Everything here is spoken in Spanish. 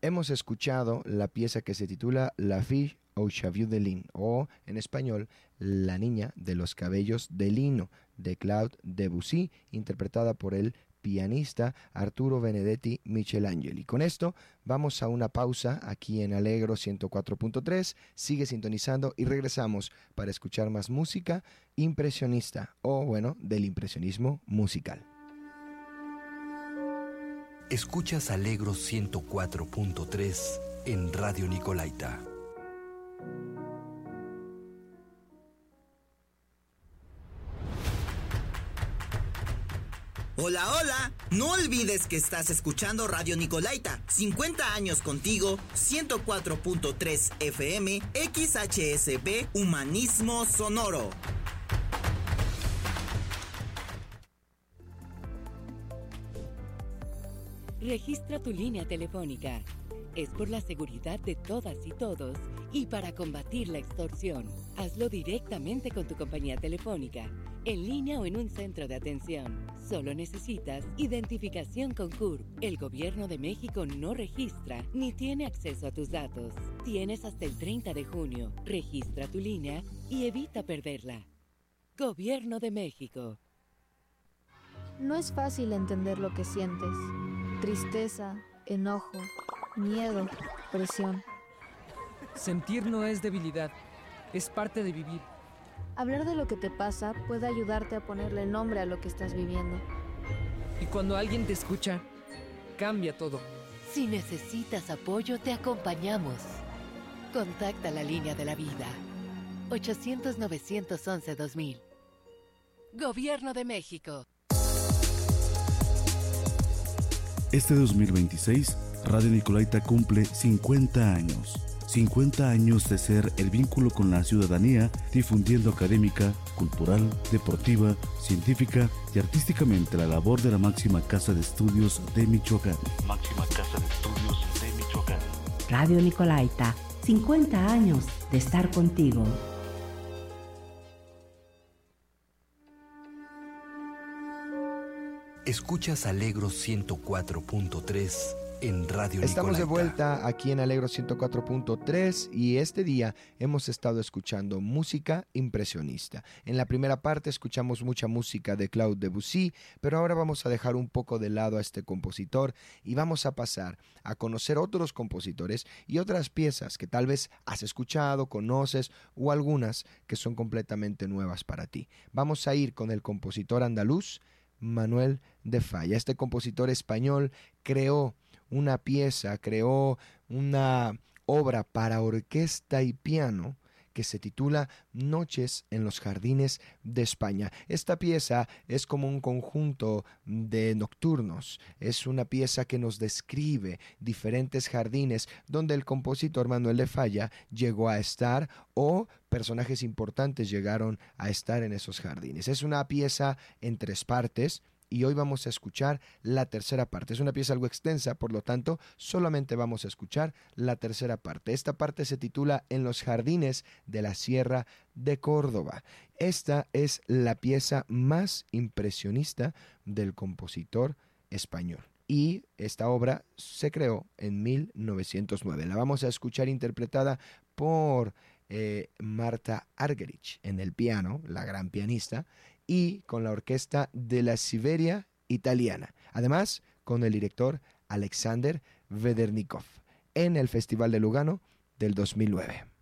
hemos escuchado la pieza que se titula La Fille aux cheveux de lin, o en español, La Niña de los Cabellos de Lino, de Claude Debussy, interpretada por el pianista Arturo Benedetti Michelangeli. Con esto vamos a una pausa aquí en Alegro 104.3. Sigue sintonizando y regresamos para escuchar más música impresionista, o bueno, del impresionismo musical. Escuchas Alegro 104.3 en Radio Nicolaita. Hola, hola, no olvides que estás escuchando Radio Nicolaita, 50 años contigo, 104.3 FM, XHSB, Humanismo Sonoro. Registra tu línea telefónica. Es por la seguridad de todas y todos y para combatir la extorsión. Hazlo directamente con tu compañía telefónica, en línea o en un centro de atención. Solo necesitas identificación con CURP. El Gobierno de México no registra ni tiene acceso a tus datos. Tienes hasta el 30 de junio. Registra tu línea y evita perderla. Gobierno de México. No es fácil entender lo que sientes. Tristeza, enojo, miedo, presión. Sentir no es debilidad, es parte de vivir. Hablar de lo que te pasa puede ayudarte a ponerle nombre a lo que estás viviendo. Y cuando alguien te escucha, cambia todo. Si necesitas apoyo, te acompañamos. Contacta la línea de la vida. 800-911-2000. Gobierno de México. Este 2026, Radio Nicolaita cumple 50 años. 50 años de ser el vínculo con la ciudadanía, difundiendo académica, cultural, deportiva, científica y artísticamente la labor de la máxima casa de estudios de Michoacán. Máxima casa de estudios de Michoacán. Radio Nicolaita, 50 años de estar contigo. Escuchas Alegro 104.3 en Radio Nicolaita. Estamos de vuelta aquí en Alegro 104.3 y este día hemos estado escuchando música impresionista. En la primera parte escuchamos mucha música de Claude Debussy, pero ahora vamos a dejar un poco de lado a este compositor y vamos a pasar a conocer otros compositores y otras piezas que tal vez has escuchado, conoces o algunas que son completamente nuevas para ti. Vamos a ir con el compositor andaluz Manuel de Falla. Este compositor español creó una obra para orquesta y piano que se titula Noches en los Jardines de España. Esta pieza es como un conjunto de nocturnos. Es una pieza que nos describe diferentes jardines donde el compositor Manuel de Falla llegó a estar o personajes importantes llegaron a estar en esos jardines. Es una pieza en 3 partes. Y hoy vamos a escuchar la tercera parte. Es una pieza algo extensa, por lo tanto, solamente vamos a escuchar la tercera parte. Esta parte se titula En los jardines de la Sierra de Córdoba. Esta es la pieza más impresionista del compositor español. Y esta obra se creó en 1909. La vamos a escuchar interpretada por Marta Argerich en el piano, la gran pianista, y con la orquesta de la Siberia italiana. Además, con el director Alexander Vedernikov en el Festival de Lugano del 2009.